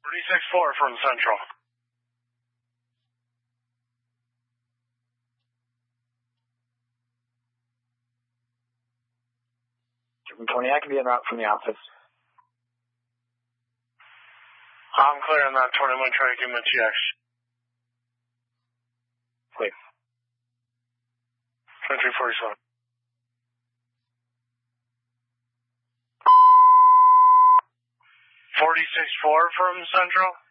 46-4 from Central. From 20, I can be en route from the office. I'm clear on that 21, try to give him a TX. Wait. 2347. 46-4 from Central.